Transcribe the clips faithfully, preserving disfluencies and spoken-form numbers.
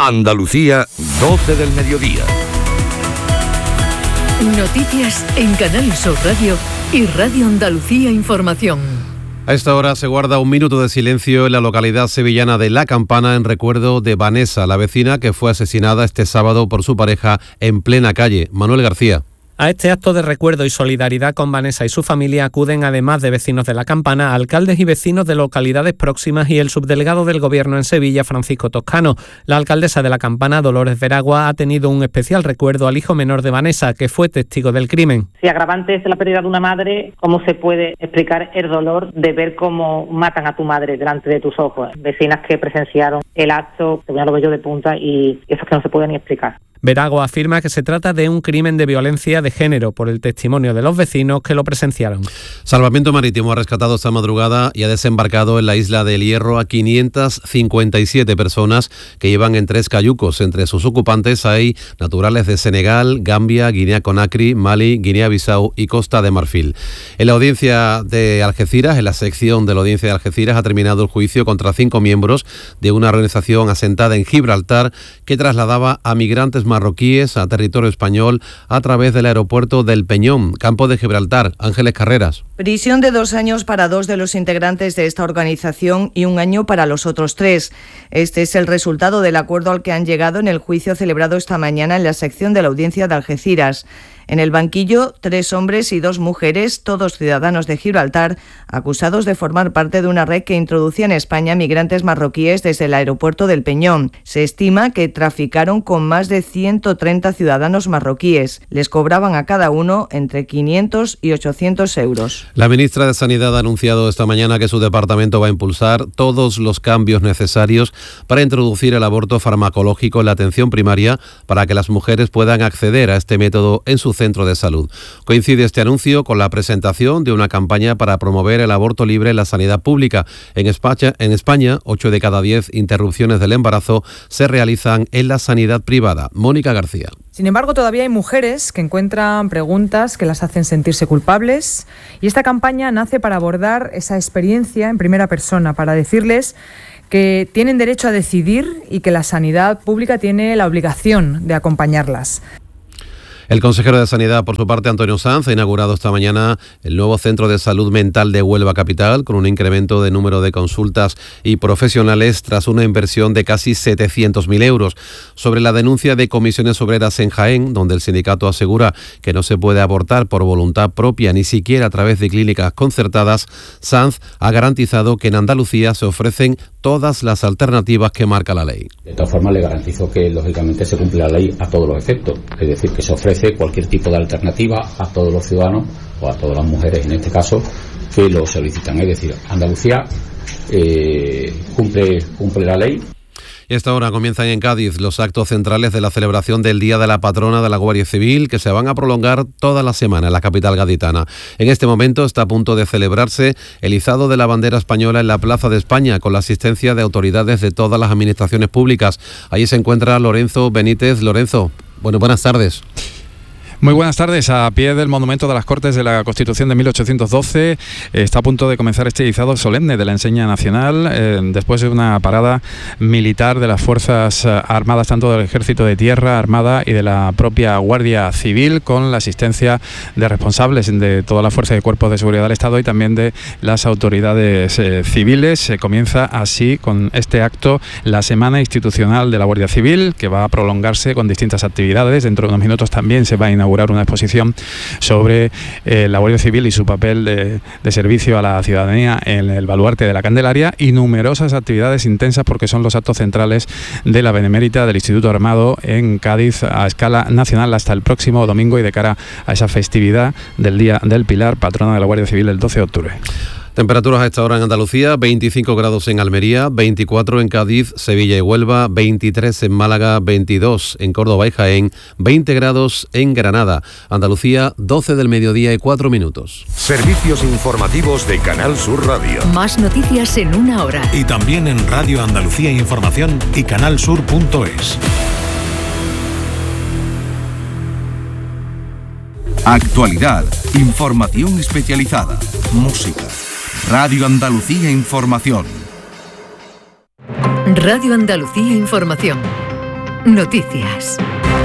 Andalucía, doce del mediodía. Noticias en Canal Sur Radio y Radio Andalucía Información. A esta hora se guarda un minuto de silencio en la localidad sevillana de La Campana en recuerdo de Vanessa, la vecina que fue asesinada este sábado por su pareja en plena calle. Manuel García. A este acto de recuerdo y solidaridad con Vanessa y su familia acuden, además de vecinos de La Campana, alcaldes y vecinos de localidades próximas y el subdelegado del Gobierno en Sevilla, Francisco Toscano. La alcaldesa de La Campana, Dolores Veragua, ha tenido un especial recuerdo al hijo menor de Vanessa, que fue testigo del crimen. Si agravante es la pérdida de una madre, ¿cómo se puede explicar el dolor de ver cómo matan a tu madre delante de tus ojos? Vecinas que presenciaron el acto, que ya lo veo yo de punta, y eso es que no se puede ni explicar. Veragua afirma que se trata de un crimen de violencia de género por el testimonio de los vecinos que lo presenciaron. Salvamento Marítimo ha rescatado esta madrugada y ha desembarcado en la isla del Hierro a quinientas cincuenta y siete personas que llevan en tres cayucos. Entre sus ocupantes hay naturales de Senegal, Gambia, Guinea-Conakry, Mali, Guinea-Bissau y Costa de Marfil. En la audiencia de Algeciras, en la sección de la audiencia de Algeciras, ha terminado el juicio contra cinco miembros de una organización asentada en Gibraltar que trasladaba a migrantes marroquíes a territorio español a través del aeropuerto del Peñón, Campo de Gibraltar. Ángeles Carreras. Prisión de dos años para dos de los integrantes de esta organización y un año para los otros tres. Este es el resultado del acuerdo al que han llegado en el juicio celebrado esta mañana en la sección de la audiencia de Algeciras. En el banquillo, tres hombres y dos mujeres, todos ciudadanos de Gibraltar, acusados de formar parte de una red que introducía en España migrantes marroquíes desde el aeropuerto del Peñón. Se estima que traficaron con más de ciento treinta ciudadanos marroquíes. Les cobraban a cada uno entre quinientos y ochocientos euros. La ministra de Sanidad ha anunciado esta mañana que su departamento va a impulsar todos los cambios necesarios para introducir el aborto farmacológico en la atención primaria para que las mujeres puedan acceder a este método en su centro de salud. Coincide este anuncio con la presentación de una campaña para promover el aborto libre en la sanidad pública. En España, en España, ocho de cada diez interrupciones del embarazo se realizan en la sanidad privada. Mónica García. Sin embargo, todavía hay mujeres que encuentran preguntas que las hacen sentirse culpables, y esta campaña nace para abordar esa experiencia en primera persona, para decirles que tienen derecho a decidir y que la sanidad pública tiene la obligación de acompañarlas. El consejero de Sanidad, por su parte, Antonio Sanz, ha inaugurado esta mañana el nuevo Centro de Salud Mental de Huelva Capital, con un incremento de número de consultas y profesionales tras una inversión de casi setecientos mil euros. Sobre la denuncia de comisiones obreras en Jaén, donde el sindicato asegura que no se puede abortar por voluntad propia ni siquiera a través de clínicas concertadas, Sanz ha garantizado que en Andalucía se ofrecen todas las alternativas que marca la ley. De todas formas, le garantizo que, lógicamente, se cumple la ley a todos los efectos, es decir, que se ofrece cualquier tipo de alternativa a todos los ciudadanos o a todas las mujeres, en este caso, que lo solicitan. Es decir, Andalucía eh, cumple, cumple la ley. Y a esta hora comienzan en Cádiz los actos centrales de la celebración del Día de la Patrona de la Guardia Civil, que se van a prolongar toda la semana en la capital gaditana. En este momento está a punto de celebrarse el izado de la bandera española en la Plaza de España, con la asistencia de autoridades de todas las administraciones públicas. Allí se encuentra Lorenzo Benítez. Lorenzo, bueno, buenas tardes. Muy buenas tardes. A pie del Monumento de las Cortes de la Constitución de mil ochocientos doce está a punto de comenzar este izado solemne de la enseña nacional, eh, después de una parada militar de las Fuerzas Armadas, tanto del Ejército de Tierra, Armada y de la propia Guardia Civil, con la asistencia de responsables de toda la fuerza y cuerpos de seguridad del Estado y también de las autoridades eh, civiles. Se comienza así con este acto la Semana Institucional de la Guardia Civil, que va a prolongarse con distintas actividades. Dentro de unos minutos también se va a inaugurar una exposición sobre eh, la Guardia Civil y su papel de, de servicio a la ciudadanía en el baluarte de la Candelaria, y numerosas actividades intensas, porque son los actos centrales de la Benemérita del Instituto Armado en Cádiz a escala nacional hasta el próximo domingo y de cara a esa festividad del Día del Pilar, patrona de la Guardia Civil, el doce de octubre. Temperaturas a esta hora en Andalucía: veinticinco grados en Almería, veinticuatro en Cádiz, Sevilla y Huelva, veintitrés en Málaga, veintidós en Córdoba y Jaén, veinte grados en Granada. Andalucía, doce del mediodía y cuatro minutos. Servicios informativos de Canal Sur Radio. Más noticias en una hora. Y también en Radio Andalucía Información y canalsur punto es. Actualidad, información especializada, música. Radio Andalucía Información. Radio Andalucía Información. Noticias.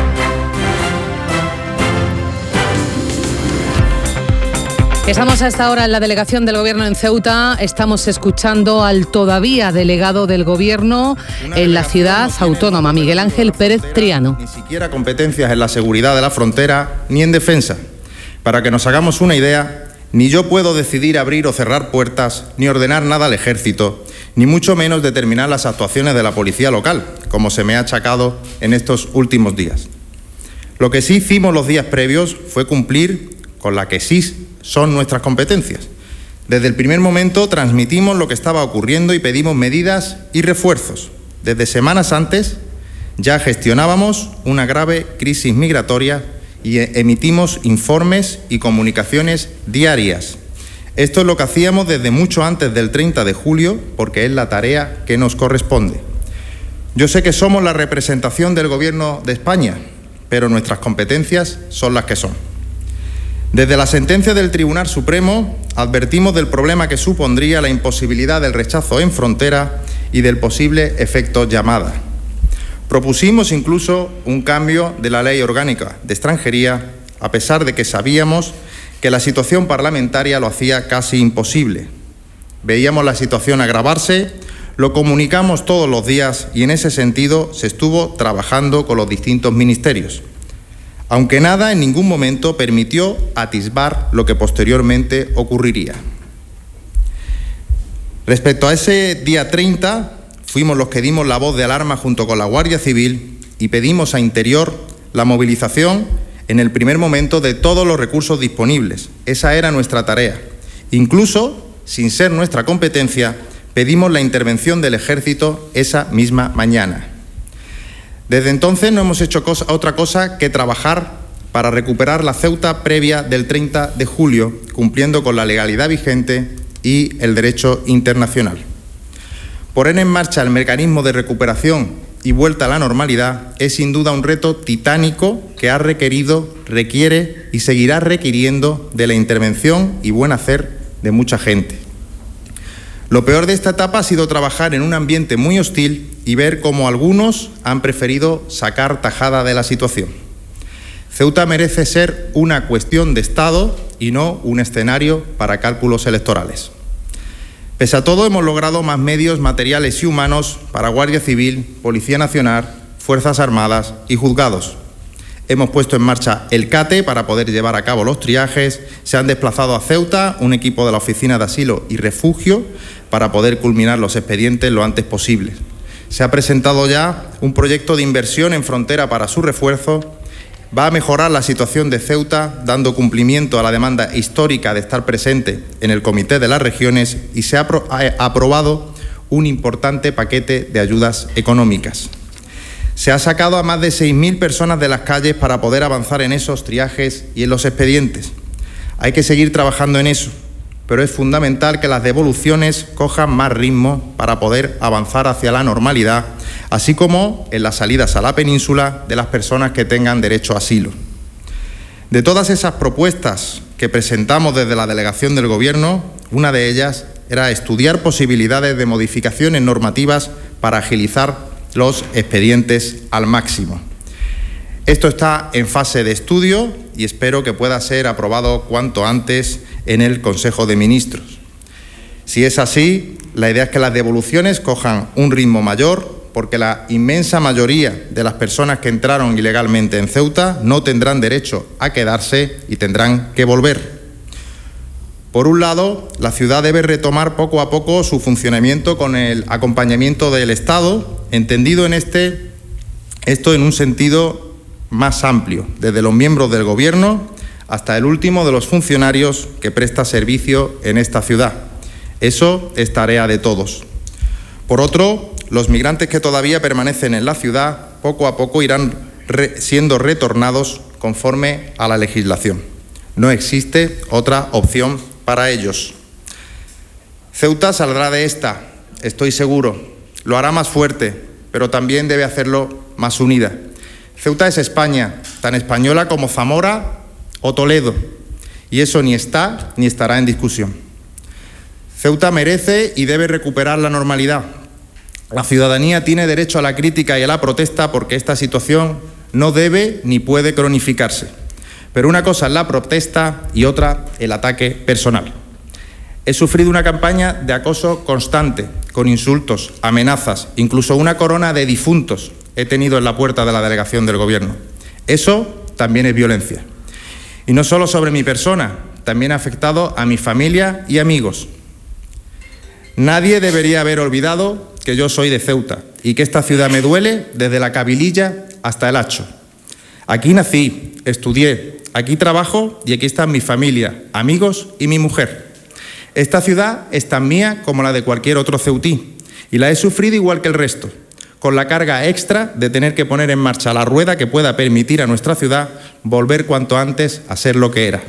Estamos hasta ahora en la delegación del Gobierno en Ceuta. Estamos escuchando al todavía delegado del Gobierno en la ciudad autónoma, Miguel Ángel Pérez Triano. Ni siquiera competencias en la seguridad de la frontera ni en defensa. Para que nos hagamos una idea, ni yo puedo decidir abrir o cerrar puertas, ni ordenar nada al ejército, ni mucho menos determinar las actuaciones de la policía local, como se me ha achacado en estos últimos días. Lo que sí hicimos los días previos fue cumplir con la que sí son nuestras competencias. Desde el primer momento transmitimos lo que estaba ocurriendo y pedimos medidas y refuerzos. Desde semanas antes ya gestionábamos una grave crisis migratoria y emitimos informes y comunicaciones diarias. Esto es lo que hacíamos desde mucho antes del treinta de julio, porque es la tarea que nos corresponde. Yo sé que somos la representación del Gobierno de España, pero nuestras competencias son las que son. Desde la sentencia del Tribunal Supremo advertimos del problema que supondría la imposibilidad del rechazo en frontera y del posible efecto llamada. Propusimos incluso un cambio de la Ley Orgánica de Extranjería, a pesar de que sabíamos que la situación parlamentaria lo hacía casi imposible. Veíamos la situación agravarse, lo comunicamos todos los días y en ese sentido se estuvo trabajando con los distintos ministerios, aunque nada en ningún momento permitió atisbar lo que posteriormente ocurriría. Respecto a ese día treinta, fuimos los que dimos la voz de alarma junto con la Guardia Civil y pedimos a Interior la movilización en el primer momento de todos los recursos disponibles. Esa era nuestra tarea. Incluso, sin ser nuestra competencia, pedimos la intervención del Ejército esa misma mañana. Desde entonces no hemos hecho cosa, otra cosa que trabajar para recuperar la Ceuta previa del treinta de julio, cumpliendo con la legalidad vigente y el derecho internacional. Poner en marcha el mecanismo de recuperación y vuelta a la normalidad es sin duda un reto titánico que ha requerido, requiere y seguirá requiriendo de la intervención y buen hacer de mucha gente. Lo peor de esta etapa ha sido trabajar en un ambiente muy hostil y ver cómo algunos han preferido sacar tajada de la situación. Ceuta merece ser una cuestión de Estado y no un escenario para cálculos electorales. Pese a todo, hemos logrado más medios materiales y humanos para Guardia Civil, Policía Nacional, Fuerzas Armadas y juzgados. Hemos puesto en marcha el CATE para poder llevar a cabo los triajes, se han desplazado a Ceuta un equipo de la Oficina de Asilo y Refugio para poder culminar los expedientes lo antes posible. Se ha presentado ya un proyecto de inversión en frontera para su refuerzo, va a mejorar la situación de Ceuta, dando cumplimiento a la demanda histórica de estar presente en el Comité de las Regiones y se ha aprobado un importante paquete de ayudas económicas. Se ha sacado a más de seis mil personas de las calles para poder avanzar en esos triajes y en los expedientes. Hay que seguir trabajando en eso, pero es fundamental que las devoluciones cojan más ritmo para poder avanzar hacia la normalidad, así como en las salidas a la península de las personas que tengan derecho a asilo. De todas esas propuestas que presentamos desde la delegación del Gobierno, una de ellas era estudiar posibilidades de modificaciones normativas para agilizar los expedientes al máximo. Esto está en fase de estudio y espero que pueda ser aprobado cuanto antes en el Consejo de Ministros. Si es así, la idea es que las devoluciones cojan un ritmo mayor, porque la inmensa mayoría de las personas que entraron ilegalmente en Ceuta no tendrán derecho a quedarse y tendrán que volver. Por un lado, la ciudad debe retomar poco a poco su funcionamiento con el acompañamiento del Estado, entendido en este, esto en un sentido más amplio, desde los miembros del Gobierno hasta el último de los funcionarios que presta servicio en esta ciudad. Eso es tarea de todos. Por otro, los migrantes que todavía permanecen en la ciudad poco a poco irán re- siendo retornados conforme a la legislación. No existe otra opción para ellos. Ceuta saldrá de esta, estoy seguro. Lo hará más fuerte, pero también debe hacerlo más unida. Ceuta es España, tan española como Zamora o Toledo, y eso ni está ni estará en discusión. Ceuta merece y debe recuperar la normalidad. La ciudadanía tiene derecho a la crítica y a la protesta porque esta situación no debe ni puede cronificarse. Pero una cosa es la protesta y otra el ataque personal. He sufrido una campaña de acoso constante, con insultos, amenazas, incluso una corona de difuntos he tenido en la puerta de la delegación del Gobierno. Eso también es violencia. Y no solo sobre mi persona, también ha afectado a mi familia y amigos. Nadie debería haber olvidado que yo soy de Ceuta y que esta ciudad me duele desde la Cabililla hasta el Hacho. Aquí nací, estudié, aquí trabajo y aquí están mi familia, amigos y mi mujer. Esta ciudad es tan mía como la de cualquier otro ceutí y la he sufrido igual que el resto, con la carga extra de tener que poner en marcha la rueda que pueda permitir a nuestra ciudad volver cuanto antes a ser lo que era.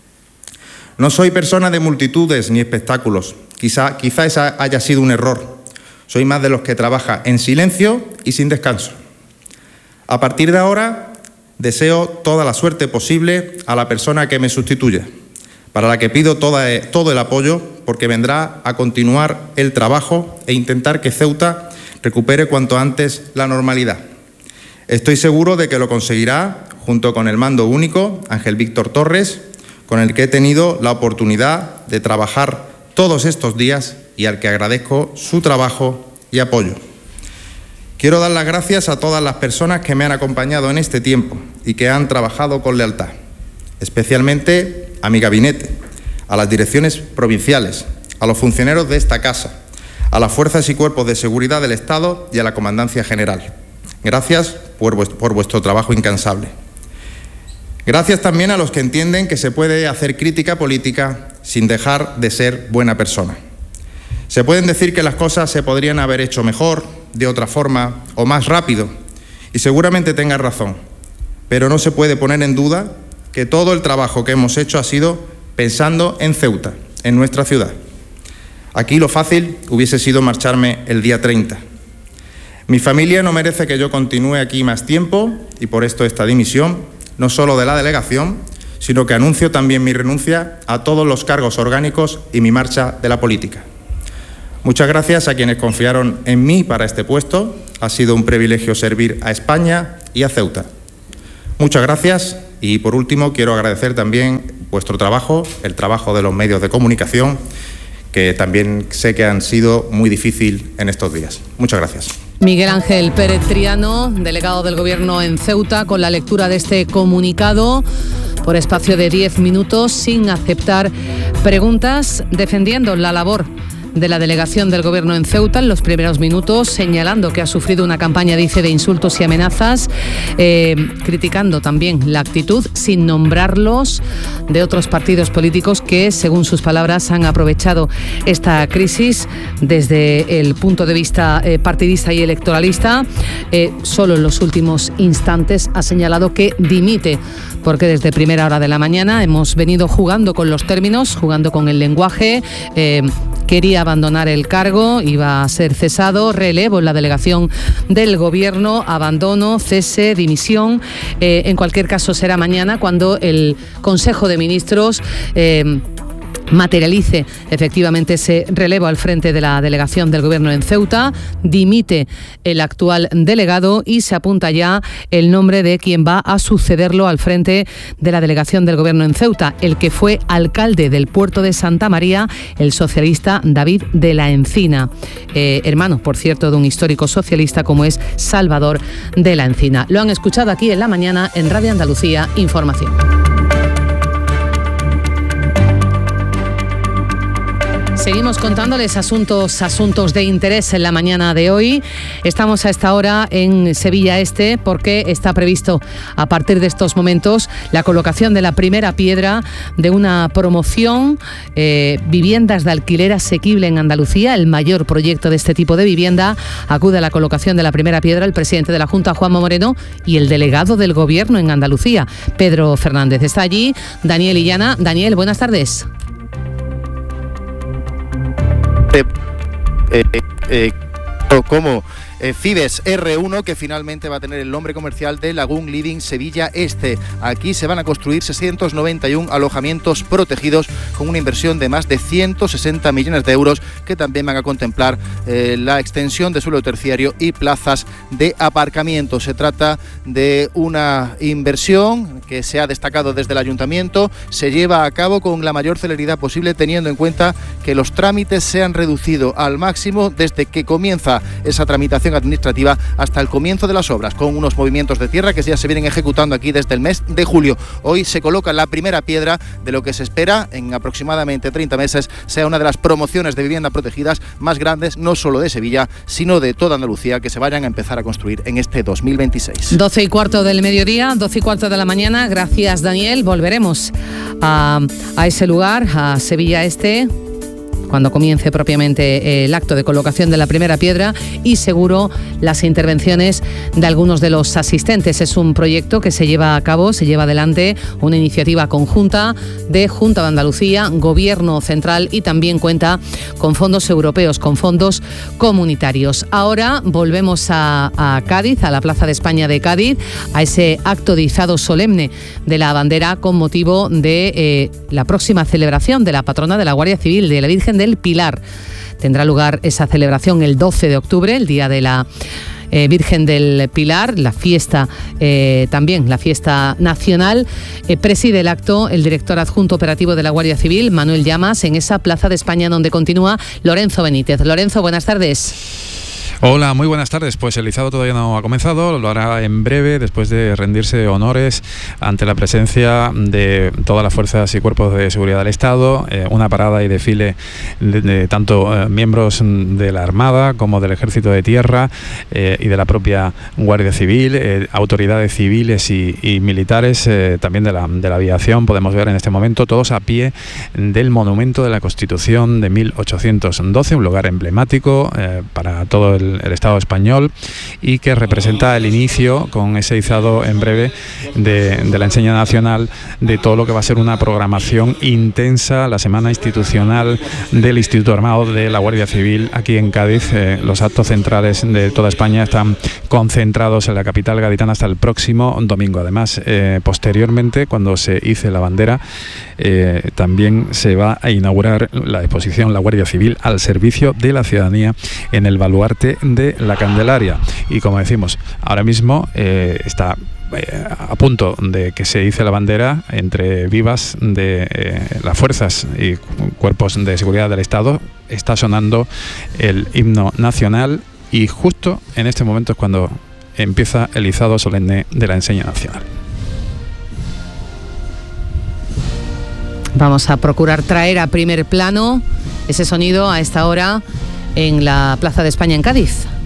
No soy persona de multitudes ni espectáculos, quizá, quizá esa haya sido un error. Soy más de los que trabaja en silencio y sin descanso. A partir de ahora, deseo toda la suerte posible a la persona que me sustituya, para la que pido toda, todo el apoyo, porque vendrá a continuar el trabajo e intentar que Ceuta recupere cuanto antes la normalidad. Estoy seguro de que lo conseguirá junto con el mando único, Ángel Víctor Torres, con el que he tenido la oportunidad de trabajar todos estos días y al que agradezco su trabajo y apoyo. Quiero dar las gracias a todas las personas que me han acompañado en este tiempo y que han trabajado con lealtad, especialmente a mi gabinete, a las direcciones provinciales, a los funcionarios de esta casa, a las fuerzas y cuerpos de seguridad del Estado y a la Comandancia General. Gracias por vuestro, por vuestro trabajo incansable. Gracias también a los que entienden que se puede hacer crítica política sin dejar de ser buena persona. Se pueden decir que las cosas se podrían haber hecho mejor, de otra forma o más rápido, y seguramente tengan razón, pero no se puede poner en duda que todo el trabajo que hemos hecho ha sido pensando en Ceuta, en nuestra ciudad. Aquí lo fácil hubiese sido marcharme el día treinta. Mi familia no merece que yo continúe aquí más tiempo y por esto esta dimisión, no solo de la delegación, sino que anuncio también mi renuncia a todos los cargos orgánicos y mi marcha de la política. Muchas gracias a quienes confiaron en mí para este puesto. Ha sido un privilegio servir a España y a Ceuta. Muchas gracias y por último quiero agradecer también vuestro trabajo, el trabajo de los medios de comunicación, que también sé que han sido muy difícil en estos días. Muchas gracias. Miguel Ángel Pérez Triano, delegado del Gobierno en Ceuta, con la lectura de este comunicado por espacio de diez minutos, sin aceptar preguntas, defendiendo la labor de la delegación del Gobierno en Ceuta en los primeros minutos, señalando que ha sufrido una campaña, dice, de insultos y amenazas, eh, criticando también la actitud, sin nombrarlos, de otros partidos políticos que, según sus palabras, han aprovechado esta crisis desde el punto de vista eh, partidista y electoralista. Eh, solo en los últimos instantes ha señalado que dimite, porque desde primera hora de la mañana hemos venido jugando con los términos, jugando con el lenguaje. Eh, quería abandonar el cargo, iba a ser cesado, relevo en la delegación del Gobierno, abandono, cese, dimisión. Eh, en cualquier caso será mañana cuando el Consejo de Ministros eh, materialice efectivamente ese relevo al frente de la delegación del Gobierno en Ceuta. Dimite el actual delegado y se apunta ya el nombre de quien va a sucederlo al frente de la delegación del Gobierno en Ceuta, el que fue alcalde del puerto de Santa María, el socialista David de la Encina, eh, hermano, por cierto, de un histórico socialista como es Salvador de la Encina. Lo han escuchado aquí en la mañana en Radio Andalucía Información. Seguimos contándoles asuntos, asuntos de interés en la mañana de hoy. Estamos a esta hora en Sevilla Este porque está previsto a partir de estos momentos la colocación de la primera piedra de una promoción, eh, viviendas de alquiler asequible en Andalucía, el mayor proyecto de este tipo de vivienda. Acude a la colocación de la primera piedra el presidente de la Junta, Juanma Moreno, y el delegado del Gobierno en Andalucía, Pedro Fernández. Está allí Daniel Illana. Daniel, buenas tardes. Eh, eh, eh, como eh, Fibes erre uno, que finalmente va a tener el nombre comercial de Lagoon Living Sevilla Este. Aquí se van a construir seiscientos noventa y uno alojamientos protegidos con una inversión de más de ciento sesenta millones de euros, que también van a contemplar eh, la extensión de suelo terciario y plazas de aparcamiento. Se trata de una inversión que se ha destacado desde el ayuntamiento, se lleva a cabo con la mayor celeridad posible, teniendo en cuenta que los trámites se han reducido al máximo desde que comienza esa tramitación administrativa hasta el comienzo de las obras, con unos movimientos de tierra que ya se vienen ejecutando aquí desde el mes de julio. Hoy se coloca la primera piedra de lo que se espera en aproximadamente treinta meses sea una de las promociones de vivienda protegidas más grandes, no solo de Sevilla, sino de toda Andalucía, que se vayan a empezar a construir en este dos mil veintiséis. doce y cuarto del mediodía, doce y cuarto de la mañana. Gracias, Daniel. Volveremos a, a ese lugar, a Sevilla Este, cuando comience propiamente el acto de colocación de la primera piedra y seguro las intervenciones de algunos de los asistentes. Es un proyecto que se lleva a cabo, se lleva adelante, una iniciativa conjunta de Junta de Andalucía, Gobierno Central, y también cuenta con fondos europeos, con fondos comunitarios. Ahora volvemos a, a Cádiz, a la Plaza de España de Cádiz, a ese acto de izado solemne de la bandera con motivo de eh, la próxima celebración de la patrona de la Guardia Civil, de la Virgen del Pilar. Tendrá lugar esa celebración el doce de octubre, el día de la eh, Virgen del Pilar, la fiesta, eh, también la fiesta nacional. Eh, preside el acto el director adjunto operativo de la Guardia Civil, Manuel Llamas, en esa Plaza de España donde continúa Lorenzo Benítez. Lorenzo, buenas tardes. Hola, muy buenas tardes. Pues el izado todavía no ha comenzado, lo hará en breve, después de rendirse honores ante la presencia de todas las fuerzas y cuerpos de seguridad del Estado, eh, una parada y desfile de, de tanto eh, miembros de la Armada como del Ejército de Tierra eh, y de la propia Guardia Civil, eh, autoridades civiles y, y militares, eh, también de la, de la aviación. Podemos ver en este momento todos a pie del Monumento de la Constitución de mil ochocientos doce, un lugar emblemático eh, para todo el el Estado español y que representa el inicio, con ese izado en breve, de, de la enseña nacional, de todo lo que va a ser una programación intensa, la semana institucional del Instituto Armado de la Guardia Civil aquí en Cádiz. Eh, los actos centrales de toda España están concentrados en la capital gaditana hasta el próximo domingo. Además, eh, posteriormente, cuando se hice la bandera, eh, también se va a inaugurar la exposición La Guardia Civil al servicio de la ciudadanía en el baluarte de la Candelaria. Y como decimos, ahora mismo eh, está eh, a punto de que se hice la bandera entre vivas de eh, las fuerzas y cuerpos de seguridad del Estado. Está sonando el himno nacional y justo en este momento es cuando empieza el izado solemne de la enseña nacional. Vamos a procurar traer a primer plano ese sonido a esta hora en la Plaza de España en Cádiz.